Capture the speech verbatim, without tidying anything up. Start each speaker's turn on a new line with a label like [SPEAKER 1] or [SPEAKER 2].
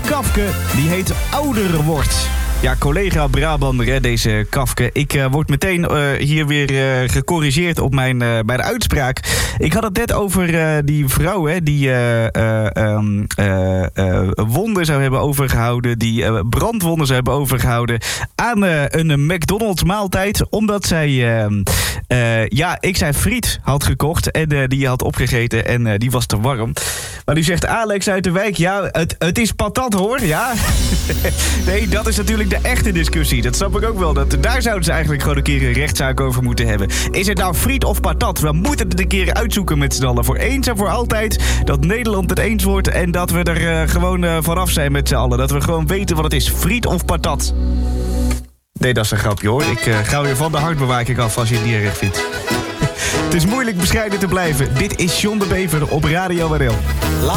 [SPEAKER 1] Kafke, die heet ouder wordt. Ja, collega Brabander, hè, deze Kafke. Ik uh, word meteen uh, hier weer uh, gecorrigeerd op mijn, uh, mijn uitspraak. Ik had het net over uh, die vrouw hè, die uh, uh, um, uh, uh, wonden zou hebben overgehouden. Die uh, brandwonden zou hebben overgehouden aan uh, een McDonald's maaltijd. Omdat zij, uh, uh, ja, ik zei friet had gekocht en uh, die had opgegeten en uh, die was te warm. Maar nu zegt Alex uit de wijk, ja, het, het is patat hoor, ja. Nee, dat is natuurlijk de echte discussie. Dat snap ik ook wel. Dat, daar zouden ze eigenlijk gewoon een keer een rechtszaak over moeten hebben. Is het nou friet of patat? We moeten het een keer uitzoeken met z'n allen. Voor eens en voor altijd. Dat Nederland het eens wordt en dat we er uh, gewoon uh, vanaf zijn met z'n allen. Dat we gewoon weten wat het is. Friet of patat? Nee, dat is een grapje hoor. Ik uh, ga weer van de hartbewaking af als je het niet erg vindt. Het is moeilijk bescheiden te blijven. Dit is John de Bever op Radio R L.